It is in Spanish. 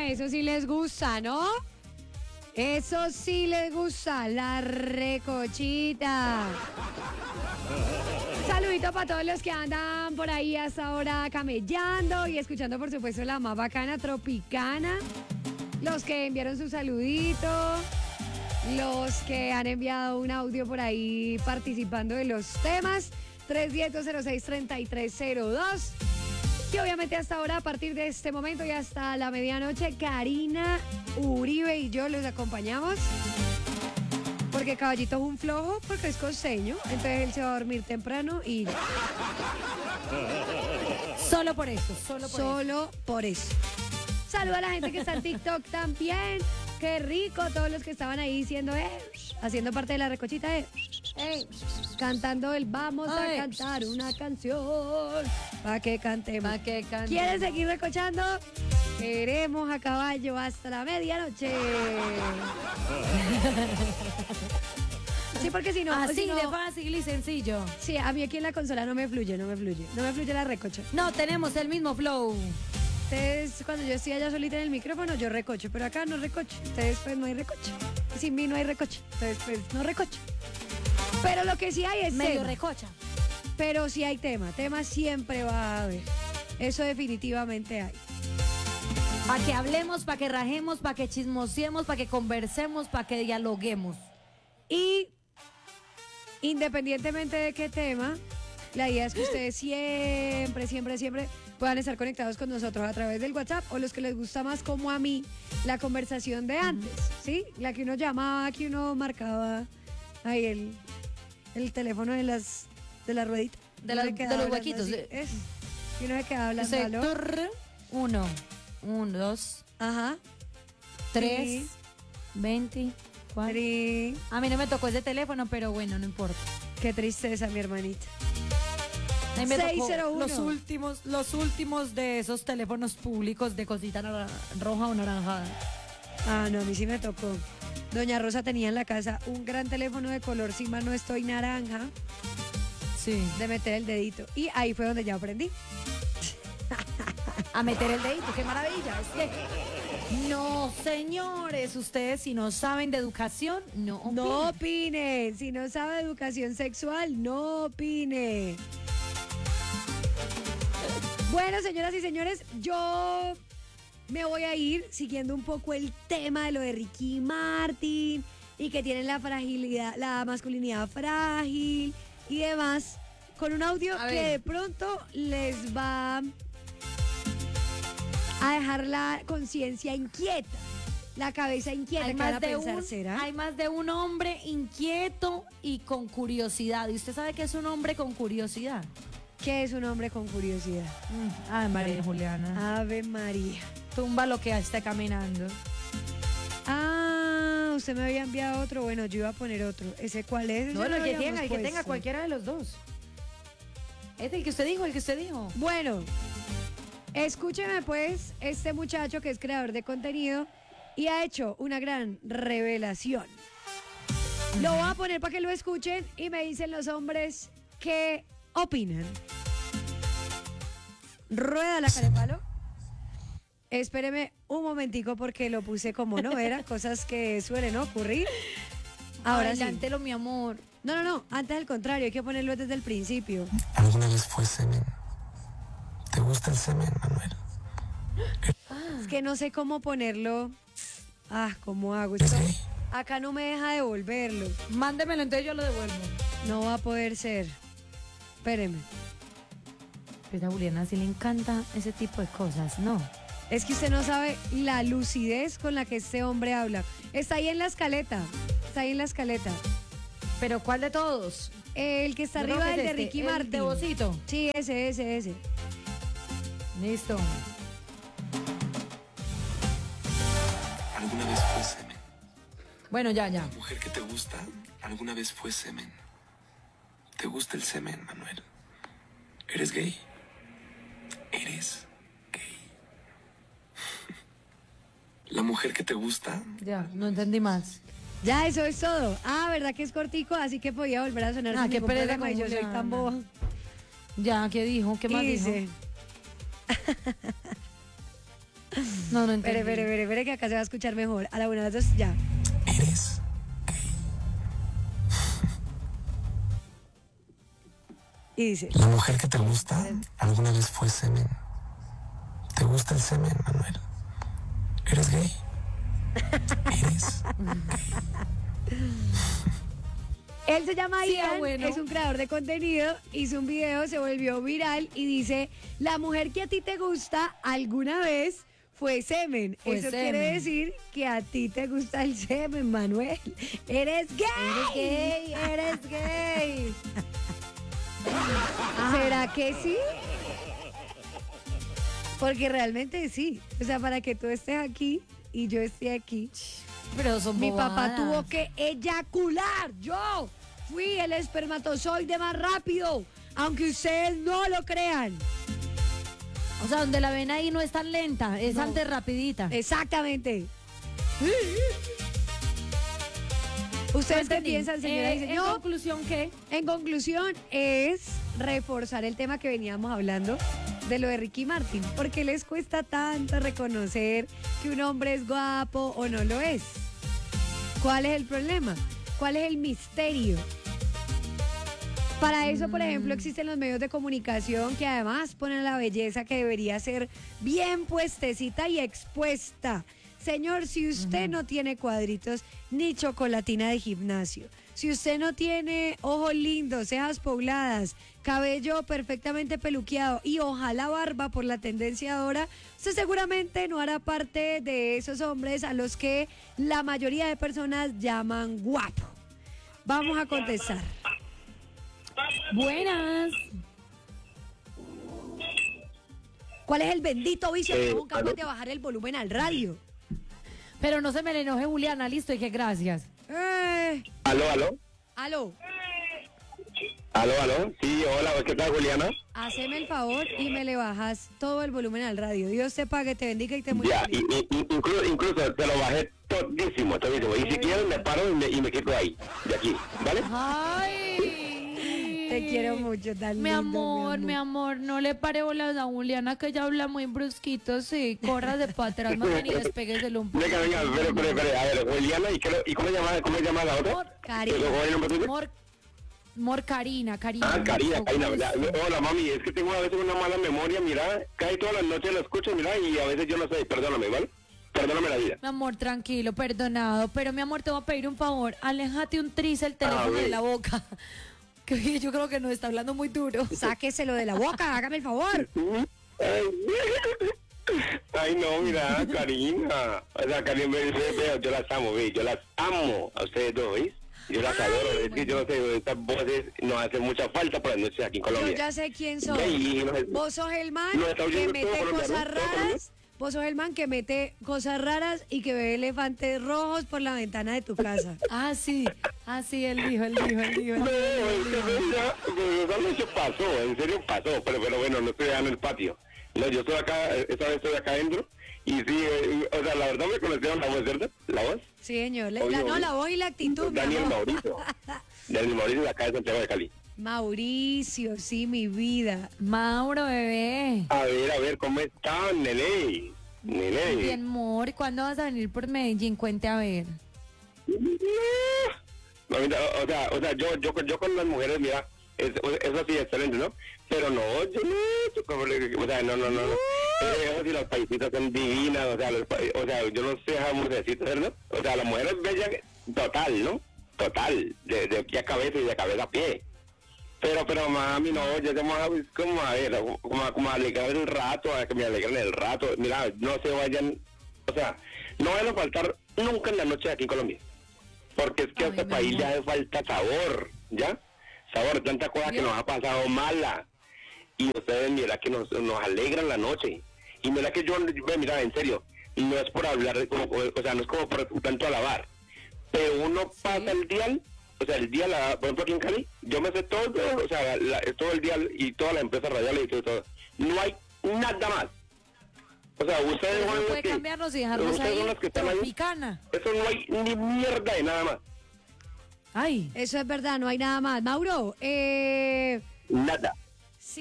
eso sí les gusta, ¿no? Eso sí les gusta, la recochita. Saludito para todos los que andan por ahí hasta ahora camellando y escuchando, por supuesto, la más bacana Tropicana. Los que enviaron su saludito, los que han enviado un audio por ahí participando de los temas. 310-206-3302. Y obviamente hasta ahora, a partir de este momento y hasta la medianoche, Karina Uribe y yo los acompañamos. Porque Caballito es un flojo, porque es costeño. Entonces él se va a dormir temprano y ya. Solo por eso, Solo por eso. Saluda a la gente que está en TikTok también. Qué rico, todos los que estaban ahí diciendo, haciendo parte de la recochita, cantando el vamos a cantar una canción. Pa' que cantemos. ¿Quieres seguir recochando? Queremos a caballo hasta la medianoche. Sí, porque si no... Así de fácil y sencillo. Sí, a mí aquí en la consola no me fluye la recocha. No, tenemos el mismo flow. Ustedes, cuando yo estoy allá solita en el micrófono, yo recocho, pero acá no recocho. Entonces, pues, no hay recocha. Sin mí no hay recocha. Entonces, pues, no recocho. Pero lo que sí hay es medio tema. recocha. Pero sí hay tema. Tema siempre va a haber. Eso definitivamente hay. Para que hablemos, para que rajemos, para que chismosiemos, para que conversemos, para que dialoguemos. Y independientemente de qué tema, la idea es que ustedes siempre puedan estar conectados con nosotros a través del WhatsApp, o los que les gusta más, como a mí, la conversación de antes, ¿sí? La que uno llamaba, que uno marcaba ahí el teléfono de la ruedita. De los huequitos. Y uno se quedaba hablando. 1, 2, Ajá. 3, 20. A mí no me tocó ese teléfono, pero bueno, no importa. Qué tristeza, mi hermanita. A mí me 601. tocó los últimos de esos teléfonos públicos de cosita roja o naranjada. Ah, no, a mí sí me tocó. Doña Rosa tenía en la casa un gran teléfono de color, si mal no estoy, naranja. Sí. De meter el dedito. Y ahí fue donde ya aprendí. A meter el dedito, qué maravilla. Es que... No, señores, ustedes si no saben de educación, no opinen. No opine. Si no sabe de educación sexual, no opine. Bueno, señoras y señores, yo me voy a ir siguiendo un poco el tema de lo de Ricky Martin y que tienen la fragilidad, la masculinidad frágil y demás, con un audio que de pronto les va a dejar la conciencia inquieta, la cabeza inquieta. Hay más de un hombre inquieto y con curiosidad. ¿Y usted sabe qué es un hombre con curiosidad? ¿Qué es un hombre con curiosidad? Ave María Juliana. Ave María. Tumba lo que esté caminando. Ah, usted me había enviado otro. Bueno, yo iba a poner otro. ¿Ese cuál es? No, el que tenga cualquiera de los dos. Es el que usted dijo, Bueno, escúcheme pues, este muchacho que es creador de contenido y ha hecho una gran revelación. Lo voy a poner para que lo escuchen y me dicen los hombres qué opinan. Rueda la carepalo. Espéreme un momentico porque lo puse como no era, cosas que suelen ocurrir. Ahora adelántelo, mi amor. No, antes al contrario, hay que ponerlo desde el principio. ¿Alguna vez fue semen? ¿Te gusta el semen, Manuel? Es que no sé cómo ponerlo. ¿Cómo hago ¿Es esto? gay? Acá no me deja devolverlo. Mándemelo, entonces yo lo devuelvo. No va a poder ser. Espéreme. Pues a Juliana sí le encanta ese tipo de cosas, ¿no? Es que usted no sabe la lucidez con la que este hombre habla. Está ahí en la escaleta. ¿Pero cuál de todos? El que está Yo arriba creo que del es de Ricky el Martin. de Bocito. Sí, ese. Listo. ¿Alguna vez fue semen? Bueno, ya. ¿La mujer que te gusta alguna vez fue semen? ¿Te gusta el semen, Manuel? ¿Eres gay? ¿Eres gay? ¿La mujer que te gusta? Ya, no entendí más. Ya, eso es todo. ¿Verdad que es cortico? Así que podía volver a sonar sin qué ningún pereza problema y con yo soy Juliana. tan boba. Ya, ¿qué dijo? ¿Qué más Y dijo? dice, No entendí. Espere, que acá se va a escuchar mejor. A la 1, a las 2, ya. Eres Y dice, la mujer que te gusta alguna vez fue semen. ¿Te gusta el semen, Manuel? ¿Eres gay? ¿Eres? él se llama Sí, Ian, bueno. es un creador de contenido, hizo un video, se volvió viral y dice, la mujer que a ti te gusta alguna vez fue semen. Fue Eso semen. quiere decir que a ti te gusta el semen, Manuel. ¡Eres gay! Eres gay. ¿Será que sí? Porque realmente sí. O sea, para que tú estés aquí y yo esté aquí, Pero son mi papá bobadas. tuvo que eyacular. Yo fui el espermatozoide más rápido, aunque ustedes no lo crean. O sea, donde la ven ahí no es tan lenta, es No. antes rapidita. Exactamente. ¿Ustedes qué Entendí. piensan, señora y En señor? conclusión, ¿qué? En conclusión, es reforzar el tema que veníamos hablando de lo de Ricky Martin. ¿Por qué les cuesta tanto reconocer que un hombre es guapo o no lo es? ¿Cuál es el problema? ¿Cuál es el misterio? Para eso, por ejemplo, existen los medios de comunicación que además ponen la belleza que debería ser bien puestecita y expuesta. Señor, si usted no tiene cuadritos ni chocolatina de gimnasio, si usted no tiene ojos lindos, cejas pobladas, cabello perfectamente peluqueado y ojalá barba por la tendencia ahora, usted seguramente no hará parte de esos hombres a los que la mayoría de personas llaman guapo. Vamos a contestar. Buenas. ¿Cuál es el bendito vicio que no capaz aló. de bajar el volumen al radio? Pero no se me le enoje, Juliana, listo, y que gracias. Aló, aló. Aló, Aló. Sí, hola, ¿qué tal, Juliana? haceme el favor y me le bajas todo el volumen al radio. Dios te pague, te bendiga y te Ya, multiplique. incluso te lo bajé todísimo. Y si quieres me paro y me quedo ahí, de aquí, ¿vale? Ay. Te quiero mucho, tan Mi lindo, amor, mi amor, no le pare bolas a Juliana que ella habla muy brusquito, sí. Corra de para atrás, más bien y despéguesele un poco. Venga, espere. A ver, Juliana, ¿y cómo se llama la otra? Mor, Karina. ¿Cuál es el nombre tuyo? Karina. Ah, Karina, mucho gusto. hola, mami, es que tengo a veces una mala memoria, mira, cae todas las noches, la escucho, mira, y a veces yo no sé, perdóname, ¿vale? Perdóname la vida. Mi amor, tranquilo, perdonado. Pero mi amor, te voy a pedir un favor. Aléjate un tris el teléfono de bien. la boca. Que yo creo que nos está hablando muy duro. Sáqueselo de la boca, hágame el favor. Ay, no, mira, Karina. O sea, Karina, yo las amo, ¿ves? Yo las amo a ustedes dos, ¿veis? Yo las adoro. Es que yo no sé, estas voces nos hacen mucha falta por las noches aquí en Yo Colombia. ya sé quién sos. Ve, y nos- Vos sos el man No, está que oyendo mete todo colombiano, cosas todo colombiano. raras. Vos sos el man que mete cosas raras y que ve elefantes rojos por la ventana de tu casa. Ah, sí, él dijo. No, es que esa noche pasó, en serio pasó, pero bueno, no estoy allá en el patio. No, yo estoy acá, esta vez estoy acá adentro, y sí, o sea, la verdad me conocieron la voz, ¿verdad? ¿La voz? Sí, señor. Obvio, La voz y la actitud, mi Daniel amor. Mauricio. Daniel Mauricio de acá de Santiago de Cali. Mauricio, sí, mi vida. Mauro, bebé. A ver, ¿cómo están, nene? Nene. Bien, amor, ¿cuándo vas a venir por Medellín? Cuente a ver. Mamita, o sea, yo con las mujeres, mira, eso sí, excelente, ¿no? Pero no, yo no, o sea, no. Eso sí, las paisitas son divinas, o sea, yo no sé dejar mujercitas, ¿verdad? O sea, las mujeres bellas, total, ¿no? Total, de pie a cabeza y de cabeza a pie. Pero mami, no, yo llamo como a ver, como a alegrar el rato, a que me alegren el rato. Mira, no se vayan, o sea, no van a faltar nunca en la noche aquí en Colombia. Porque es que a Ay, este mi país amor. ya le falta sabor, ¿ya? Sabor, tanta cosa que ¿Vio? nos ha pasado mala. Y ustedes, mira, que nos alegran la noche. Y mira que yo, mira, en serio, no es por hablar, o sea, no es como por tanto alabar. Pero uno pasa el dial, o sea, el dial, por ejemplo, aquí en Cali, yo me sé todo, o sea, todo el dial y todas las empresas radiales y todo. No hay nada más. O sea, ustedes Pero son no los puede que... cambiarnos y dejarnos ustedes ahí son los que están ahí. tropicana. Eso no hay ni mierda de nada más. Ay, Eso es verdad, no hay nada más. Mauro, Nada.